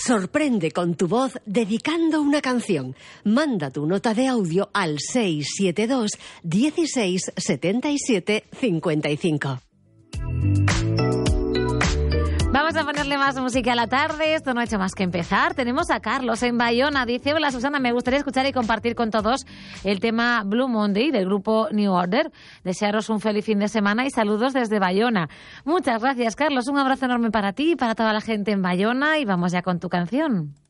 Sorprende con tu voz dedicando una canción. Manda tu nota de audio al 672 16 77 55. Vamos a ponerle más música a la tarde. Esto no ha hecho más que empezar. Tenemos a Carlos en Bayona. Dice: hola Susana, me gustaría escuchar y compartir con todos el tema Blue Monday del grupo New Order. Desearos un feliz fin de semana y saludos desde Bayona. Muchas gracias, Carlos. Un abrazo enorme para ti y para toda la gente en Bayona. Y vamos ya con tu canción.